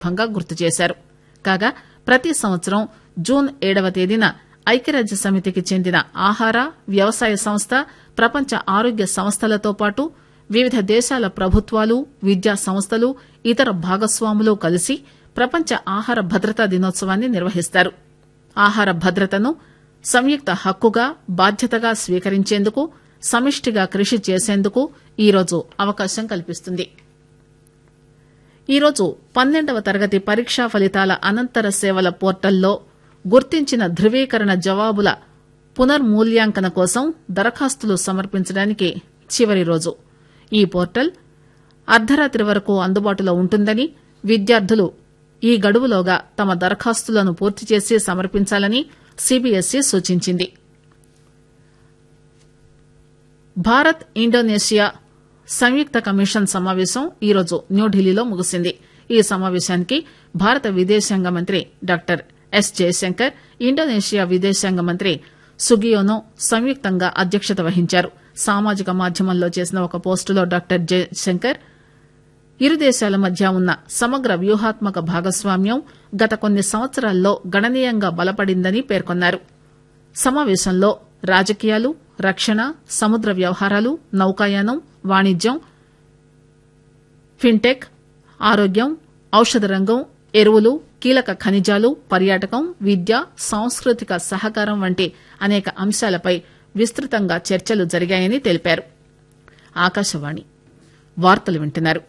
సందర్భంగా గుర్తు చేశారు. కాగా ప్రతి సంవత్సరం జూన్ 7వ తేదీన ఐక్యరాజ్య సమితికి చెందిన ఆహార వ్యవసాయ సంస్థ, ప్రపంచ ఆరోగ్య సంస్థలతో పాటు వివిధ దేశాల ప్రభుత్వాలు, విద్యా సంస్థలు, ఇతర భాగస్వాములు కలిసి ప్రపంచ ఆహార భద్రతా దినోత్సవాన్ని నిర్వహిస్తారు. ఆహార భద్రతను సంయుక్త హక్కుగా, బాధ్యతగా స్వీకరించేందుకు, సమిష్టిగా కృషి చేసేందుకు ఈరోజు అవకాశం కల్పిస్తుంది. ఈరోజు 12వ తరగతి పరీక్షా ఫలితాల అనంతర సేవల పోర్టల్లో గుర్తించిన ధృవీకరణ జవాబుల పునర్మూల్యాంకన కోసం దరఖాస్తులు సమర్పించడానికి చివరి రోజు. ఈ పోర్టల్ అర్ధరాత్రి వరకు అందుబాటులో ఉంటుందని, విద్యార్థులు ఈ గడువులోగా తమ దరఖాస్తులను పూర్తి చేసి సమర్పించాలని సిబిఎస్ఈ సూచించింది. భారత్ ఇండోనేషియా సంయుక్త కమిషన్ సమావేశం ఈరోజు న్యూఢిల్లీలో ముగిసింది. ఈ సమావేశానికి భారత విదేశాంగ మంత్రి డాక్టర్ ఎస్ జయశంకర్, ఇండోనేషియా విదేశాంగ మంత్రి సుగియోనో సంయుక్తంగా అధ్యక్షత వహించారు. సామాజిక మాధ్యమంలో చేసిన ఒక పోస్టులో డాక్టర్ జయశంకర్ ఇరు దేశాల మధ్య ఉన్న సమగ్ర వ్యూహాత్మక భాగస్వామ్యం గత కొన్ని సంవత్సరాల్లో గణనీయంగా బలపడిందని పేర్కొన్నారు. సమావేశంలో రాజకీయాలు, రక్షణ, సముద్ర వ్యవహారాలు, నౌకాయానం, వాణిజ్యం, ఫిన్టెక్, ఆరోగ్యం, ఔషధ రంగం, ఎరువులు, కీలక ఖనిజాలు, పర్యాటకం, విద్య, సాంస్కృతిక సహకారం వంటి అనేక అంశాలపై విస్తృతంగా చర్చలు జరిగాయని తెలిపారు. ఆకాశవాణి వార్తలు వింటున్నారు.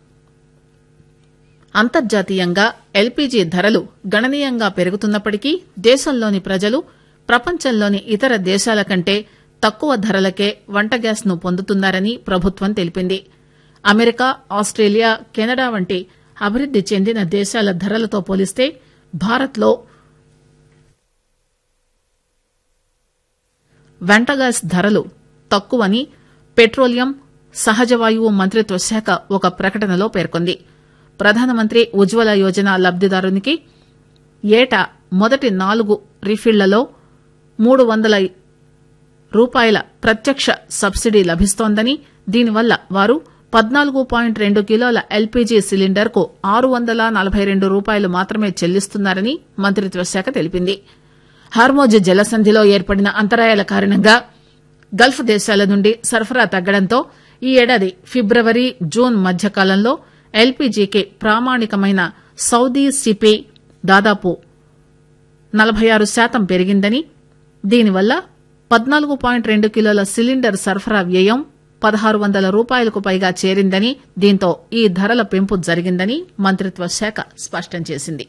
అంతర్జాతీయంగా ఎల్పీజీ ధరలు గణనీయంగా పెరుగుతున్నప్పటికీ దేశంలోని ప్రజలు ప్రపంచంలోని ఇతర దేశాల కంటే తక్కువ ధరలకే వంట గ్యాస్ ను పొందుతున్నారని ప్రభుత్వం తెలిపింది. అమెరికా, ఆస్ట్రేలియా, కెనడా వంటి అభివృద్ది చెందిన దేశాల ధరలతో పోలిస్తే భారత్లో వంట గ్యాస్ ధరలు తక్కువని పెట్రోలియం, సహజవాయువు మంత్రిత్వ శాఖ ఒక ప్రకటనలో పేర్కొంది. ప్రధానమంత్రి ఉజ్వల యోజన లబ్దిదారునికి ఏటా మొదటి 4 రీఫిళ్లలో ₹300 ప్రత్యక్ష సబ్సిడీ లభిస్తోందని, దీనివల్ల వారు 14.2 కిలోల ఎల్పీజీ సిలిండర్ కు ₹642 మాత్రమే చెల్లిస్తున్నారని మంత్రిత్వ శాఖ తెలిపింది. హార్మోజ్ జలసంధిలో ఏర్పడిన అంతరాయాల కారణంగా గల్ఫ్ దేశాల నుండి సరఫరా తగ్గడంతో ఈ ఏడాది ఫిబ్రవరి, జూన్ మధ్యకాలంలో ఎల్పీజీకి ప్రామాణికమైన సౌదీ సిపి దాదాపు 46% పెరిగిందని, దీనివల్ల 14.2 కిలోల సిలిండర్ సరఫరా వ్యయం ₹1,600కు పైగా చేరిందని, దీంతో ఈ ధరల పెంపు జరిగిందని మంత్రిత్వ శాఖ స్పష్టం చేసింది.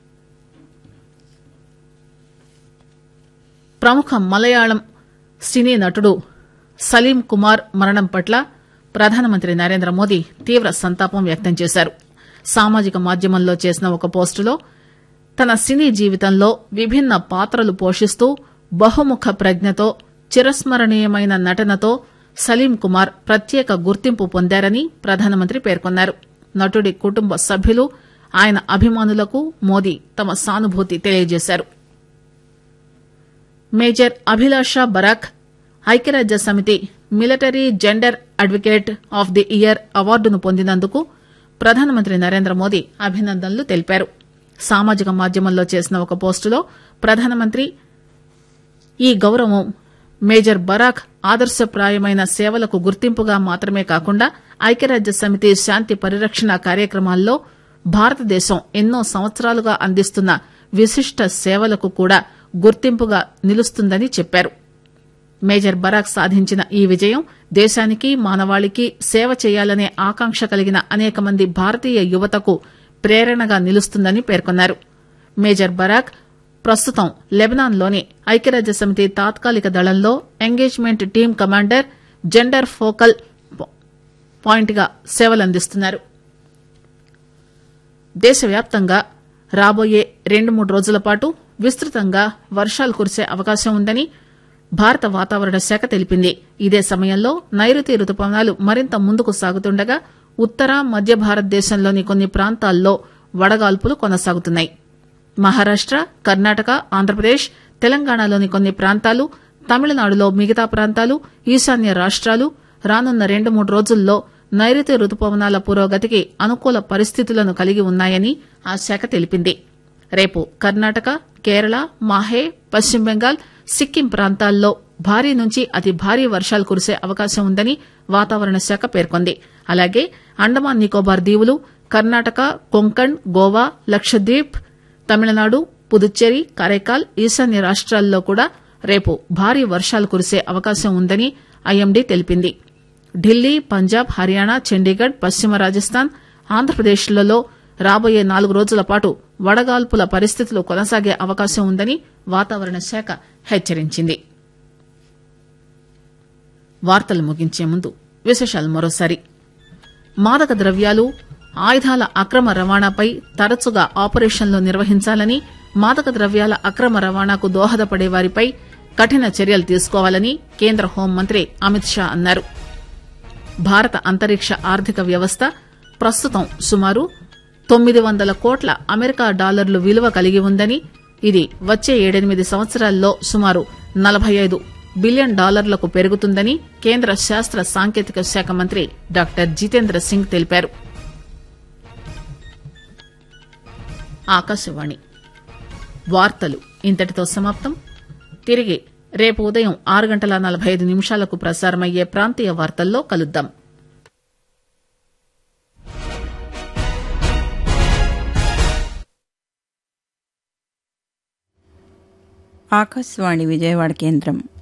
ప్రముఖ మలయాళం సినీ నటుడు సలీం కుమార్ మరణం పట్ల ప్రధానమంత్రి నరేంద్ర మోదీ తీవ్ర సంతాపం వ్యక్తం చేశారు. సామాజిక మాధ్యమంలో చేసిన ఒక పోస్టులో తన సినీ జీవితంలో విభిన్న పాత్రలు పోషిస్తూ బహుముఖ ప్రజ్ఞతో, చిరస్మరణీయమైన నటనతో సలీం కుమార్ ప్రత్యేక గుర్తింపు పొందారని ప్రధానమంత్రి పేర్కొన్నారు. నటుడి కుటుంబ సభ్యులు, ఆయన అభిమానులకు మోదీ తమ సానుభూతి తెలియజేశారు. మేజర్ అభిలాషా బరాక్ ఐక్యరాజ్య సమితి military gender advocate of the year అవార్డును పొందినందుకు ప్రధానమంత్రి నరేంద్ర మోదీ అభినందనలు తెలిపారు. సామాజిక మాధ్యమంలో చేసిన ఒక పోస్టులో ప్రధానమంత్రి ఈ గౌరవం మేజర్ బరాక్ ఆదర్శప్రాయమైన సేవలకు గుర్తింపుగా మాత్రమే కాకుండా ఐక్యరాజ్య సమితి శాంతి పరిరక్షణ కార్యక్రమాల్లో భారతదేశం ఎన్నో సంవత్సరాలుగా అందిస్తున్న విశిష్ట సేవలకు కూడా గుర్తింపుగా నిలుస్తుందని చెప్పారు. మేజర్ బరాక్ సాధించిన ఈ విజయం దేశానికి, మానవాళికి సేవ చేయాలనే ఆకాంక్ష కలిగిన అనేక మంది భారతీయ యువతకు ప్రేరణగా నిలుస్తుందని పేర్కొన్నారు. మేజర్ బరాక్ ప్రస్తుతం లెబనాన్లోని ఐక్యరాజ్య సమితి తాత్కాలిక దళంలో engagement team commander, gender focal point గా సేవలందిస్తున్నారు. దేశవ్యాప్తంగా రాబోయే 2-3 రోజుల పాటు విస్తృతంగా వర్షాలు కురిసే అవకాశం ఉందని భారత వాతావరణ శాఖ తెలిపింది. ఇదే సమయంలో నైరుతి రుతుపవనాలు మరింత ముందుకు సాగుతుండగా ఉత్తర, మధ్య భారతదేశంలోని కొన్ని ప్రాంతాల్లో వడగాల్పులు కొనసాగుతున్నాయి. మహారాష్ట, కర్ణాటక, ఆంధ్రప్రదేశ్, తెలంగాణలోని కొన్ని ప్రాంతాలు, తమిళనాడులో మిగతా ప్రాంతాలు, ఈశాన్య రాష్ట్రాలు రానున్న 2-3 రోజుల్లో నైరుతి రుతుపవనాల పురోగతికి అనుకూల పరిస్థితులను కలిగి ఉన్నాయని ఆ శాఖ తెలిపింది. రేపు కర్ణాటక, కేరళ, మాహే, పశ్చిమ బెంగాల్, సిక్కిం ప్రాంతాల్లో భారీ నుంచి అతి భారీ వర్షాలు కురిసే అవకాశం ఉందని వాతావరణ శాఖ పేర్కొంది. అలాగే అండమాన్ నికోబార్ దీవులు, కర్ణాటక, కొంకణ్, గోవా, లక్షద్వీప్, తమిళనాడు, పుదుచ్చేరి, కరైకాల్, ఈశాన్య రాష్ట్రాల్లో కూడా రేపు భారీ వర్షాలు కురిసే అవకాశం ఉందని ఐఎండీ తెలిపింది. ఢిల్లీ, పంజాబ్, హర్యానా, చండీగఢ్, పశ్చిమ రాజస్థాన్, ఆంధ్రప్రదేశ్లలో రాబోయే 4 రోజుల పాటు వడగాల్పుల పరిస్థితులు కొనసాగే అవకాశం ఉందని వాతావరణ శాఖ హెచ్చరించింది. వార్తలు ముగించే ముందు విశేషాలు మరోసారి. మాదక ద్రవ్యాలు, ఆయుధాల అక్రమ రవాణాపై తరచుగా ఆపరేషన్లు నిర్వహించాలని, మాదక ద్రవ్యాల అక్రమ రవాణాకు దోహదపడే వారిపై కఠిన చర్యలు తీసుకోవాలని కేంద్ర హోంమంత్రి అమిత్ షా అన్నారు. భారత అంతరిక్ష ఆర్థిక వ్యవస్థ ప్రస్తుతం సుమారు 900 కోట్ల అమెరికా డాలర్లు విలువ కలిగి ఉందని, ఇది వచ్చే 7-8 సంవత్సరాల్లో సుమారు $45 బిలియన్ పెరుగుతుందని కేంద్ర శాస్త్ర సాంకేతిక శాఖ మంత్రి డాక్టర్ జితేంద్ర సింగ్ తెలిపారు. ఆకాశవాణి వార్తలు ఇంతటితో సమాప్తం. తిరిగి రేపు ఉదయం 6:45 ప్రసారమయ్యే ప్రాంతీయ వార్తల్లో కలుద్దాం. ఆకాశవాణి విజయవాడ కేంద్రం.